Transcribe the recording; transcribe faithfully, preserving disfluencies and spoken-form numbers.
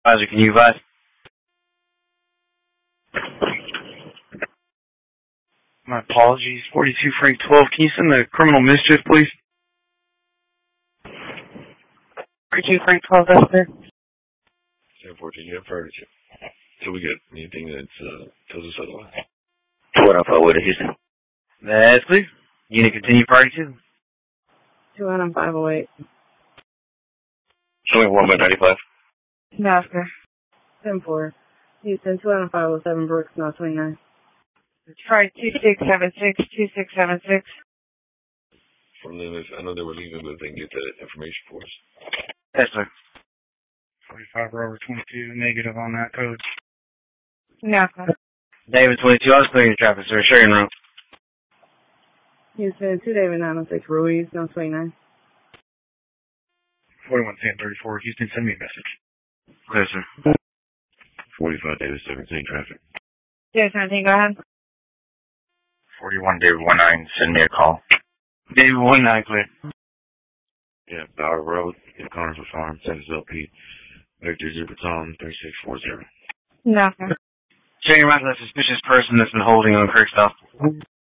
Advisor, can you advise? My apologies. forty-two Frank twelve. Can you send the criminal mischief, please? forty-two Frank twelve, that's there. ten fourteen, you have furniture. So we got anything that uh, tells us otherwise? What up, with it, Houston? That's clear. You need to continue priority two. two one five oh eight. Showing one by ninety-five. Master. ten four. Houston, two one five oh seven, Brooks, North twenty-nine. Try two six seven six, two six seven six. From them, if I know they were leaving, but if they can get that information for us. Yes, sir. forty-five over twenty-two, negative on that code. Master. David twenty-two, I was clearing traffic, sir. Sharing room. Houston, two David nine oh six, Ruiz, North twenty-nine. forty-one ten thirty-four, Houston, send me a message. Clear, sir. forty-five David seventeen, traffic. David seventeen, go ahead. forty-one David one nine, send me a call. David one nine, clear. Yeah, Bower Road, in Carnival Farm, Texas L P, Victor Zebra Tom, three six four zero. Master. Sharing route to that suspicious person that's been holding on Kirkstall.